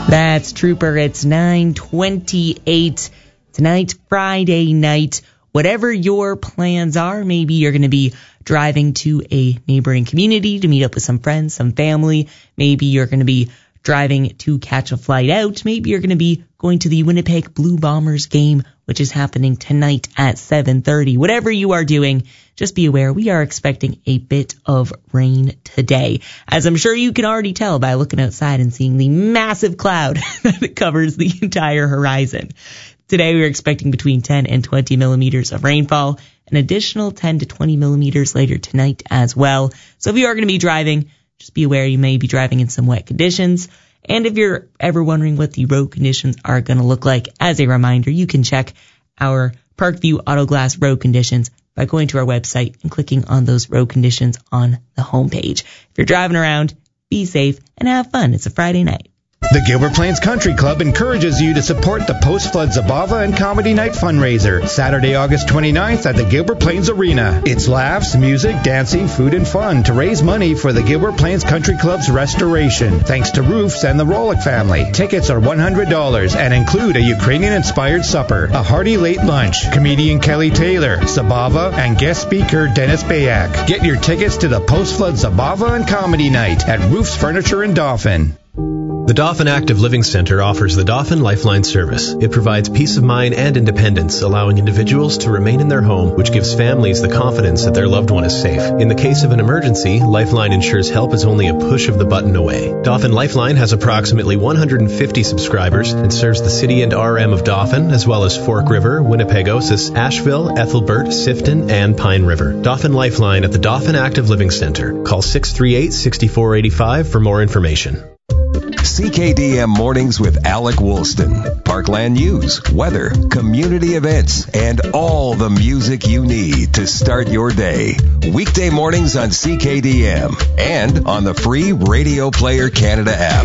That's Trooper. It's 9:28 tonight, Friday night. Whatever your plans are, maybe you're going to be driving to a neighboring community to meet up with some friends, some family. Maybe you're going to be driving to catch a flight out. Maybe you're going to be going to the Winnipeg Blue Bombers game, which is happening tonight at 7:30. Whatever you are doing, just be aware we are expecting a bit of rain today. As I'm sure you can already tell by looking outside and seeing the massive cloud that covers the entire horizon. Today we're expecting between 10 and 20 millimeters of rainfall, an additional 10 to 20 millimeters later tonight as well. So if you are going to be driving, just be aware you may be driving in some wet conditions. And if you're ever wondering what the road conditions are going to look like, as a reminder, you can check our Parkview Auto Glass road conditions by going to our website and clicking on those road conditions on the homepage. If you're driving around, be safe and have fun. It's a Friday night. The Gilbert Plains Country Club encourages you to support the Post-Flood Zabava and Comedy Night fundraiser, Saturday, August 29th at the Gilbert Plains Arena. It's laughs, music, dancing, food, and fun to raise money for the Gilbert Plains Country Club's restoration, thanks to Roofs and the Rolick family. Tickets are $100 and include a Ukrainian-inspired supper, a hearty late lunch, comedian Kelly Taylor, Zabava, and guest speaker Dennis Bayak. Get your tickets to the Post-Flood Zabava and Comedy Night at Roofs Furniture in Dauphin. The Dauphin Active Living Center offers the Dauphin Lifeline service. It provides peace of mind and independence, allowing individuals to remain in their home, which gives families the confidence that their loved one is safe. In the case of an emergency, Lifeline ensures help is only a push of the button away. Dauphin Lifeline has approximately 150 subscribers and serves the city and RM of Dauphin, as well as Fork River, Winnipegosis, Asheville, Ethelbert, Sifton, and Pine River. Dauphin Lifeline at the Dauphin Active Living Center. Call 638-6485 for more information. CKDM Mornings with Alec Woolston. Parkland news, weather, community events, and all the music you need to start your day. Weekday mornings on CKDM and on the free Radio Player Canada app.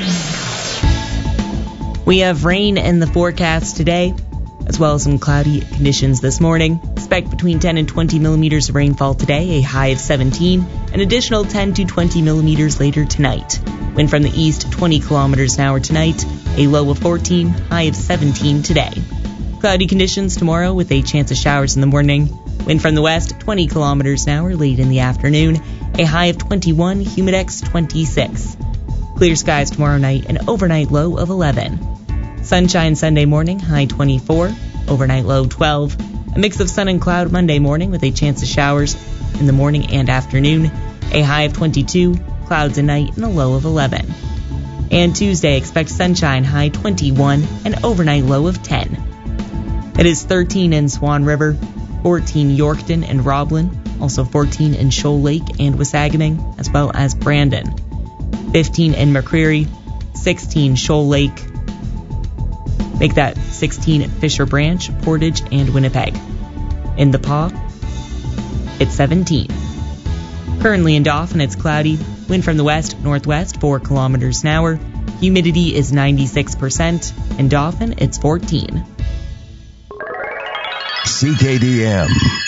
We have rain in the forecast today, as well as some cloudy conditions this morning. Expect between 10 and 20 millimeters of rainfall today, a high of 17, an additional 10 to 20 millimeters later tonight. Wind from the east, 20 kilometers an hour tonight, a low of 14, high of 17 today. Cloudy conditions tomorrow with a chance of showers in the morning. Wind from the west, 20 kilometers an hour late in the afternoon, a high of 21, humidex 26. Clear skies tomorrow night, an overnight low of 11. Sunshine Sunday morning, high 24, overnight low 12. A mix of sun and cloud Monday morning with a chance of showers in the morning and afternoon, a high of 22, clouds at night and a low of 11. And Tuesday, expect sunshine, high 21, and overnight low of 10. It is 13 in Swan River, 14 Yorkton and Roblin, also 14 in Shoal Lake and Wasagaming, as well as Brandon. 15 in McCreary, 16 Shoal Lake, make that 16 at Fisher Branch, Portage, and Winnipeg. In the Paw, it's 17. Currently in Dauphin, it's cloudy. Wind from the west-northwest, 4 kilometers an hour. Humidity is 96%. In Dauphin, it's 14. CKDM.